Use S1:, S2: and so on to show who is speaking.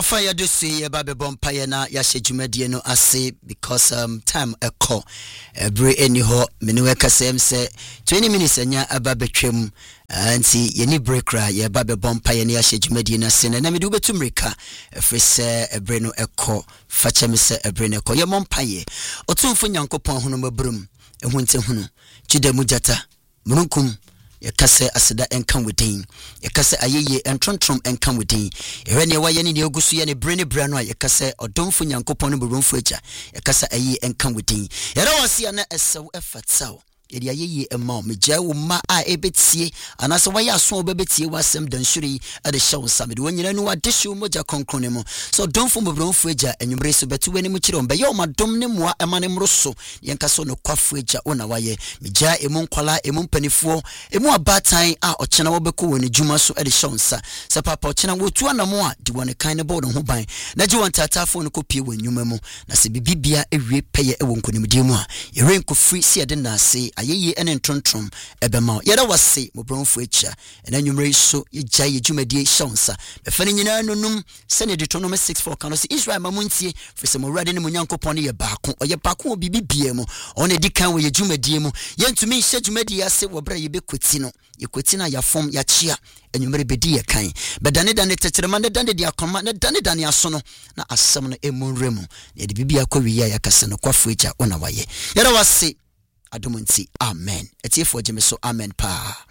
S1: Fire do see Baby Bompire na Yasha Jumedi no ase because time a call every anyhow Minueka same say 20 minutes anya ababetwem anti yeni break ra ye Baby Bompire na Yasha Jumedi na se na me do betumrika efre se ebre no ekọ facha me se ebre no ekọ ye mompaye otumfo nyankopon hono mabrum ehu nte hunu chidemu jata mununkum yakase aseda enkan within yakase ayeye entrontrom enkan within ehwe waye ne ogusu ye ne brene brano a yakase odomfo nyankopon no boromfo acha yakase ayeye enkan within yera wose na esew efatsaw yedi ayeye ema megya wo ma a ebetie anase waye aso obebetie wasem danhuri ade hyew samede wonyina no adehye moja konkrone mo so domfo boromfo acha enwumre so betu wani mu kire on be ye o madom ne moa ema ne mroso yenkaso no kwafo acha ona waye megya emu nkwala emu mpanifo emu abatan a ochena wobeko woni djuma so ade hyew nsa se papa ochena wotu anamo a di woni kan ne bodo ho ban na ji won tatafo no kopie wonwuma mu na se bibibia ewie peye ewo nkonimdie mu a yere nkofri si ade na ase ayeye ene ntontrom ebema yeda wase mobronfo acha ena nwumre so yegya yedwumadie hyonsa befane nyina nonum sene de tonom 64 kan so Israel mamuntie fese mo rade ne munyankopon ye baako oye baako obibibie mu one dikan we yedwumadie mu yentumi hye dwumadie ase wobra yebekwati no yekwati na yafom yachia enwumre bedi ye kan bedane dane teterema ne dane de akoma ne dane aso no na asem no emunremu ye de bibia kwawiya yakase no kwafo acha ona waye yeda wase adumunti amen etiefo jemeso amen pa